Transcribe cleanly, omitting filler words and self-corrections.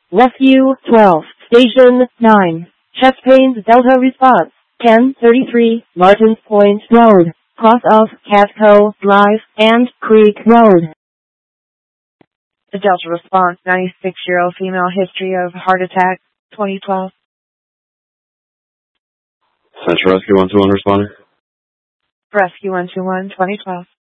Rescue 12, Station 9, chest pains Delta response, 1033 Martins Point Road, cross of Catco Drive and Creek Road. The Delta response, 96-year-old female, history of heart attack, 2012. Central Rescue 121 responding. Rescue 121, 2012.